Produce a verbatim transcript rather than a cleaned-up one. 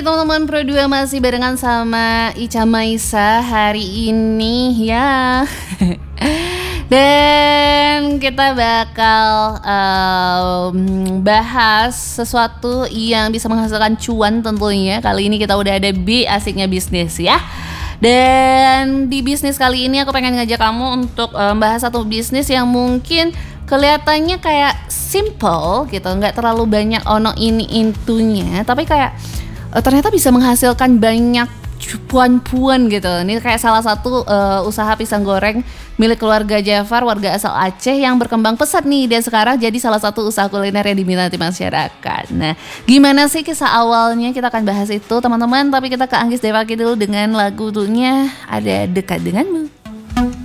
lagi teman-teman Pro dua, masih barengan sama Ica Maisa hari ini ya. Dan kita bakal um, bahas sesuatu yang bisa menghasilkan cuan tentunya. Kali ini kita udah ada B, asiknya bisnis ya. Dan di bisnis kali ini aku pengen ngajak kamu untuk um, bahas satu bisnis yang mungkin kelihatannya kayak simple gitu, nggak terlalu banyak ono ini intunya, tapi kayak uh, ternyata bisa menghasilkan banyak puan-puan gitu. Ini kayak salah satu uh, usaha pisang goreng milik keluarga Jafar, warga asal Aceh yang berkembang pesat nih, dan sekarang jadi salah satu usaha kuliner yang diminati masyarakat. Nah, gimana sih kisah awalnya? Kita akan bahas itu teman-teman, tapi kita ke Anggis Devaki dulu dengan lagunya Ada Dekat Denganmu.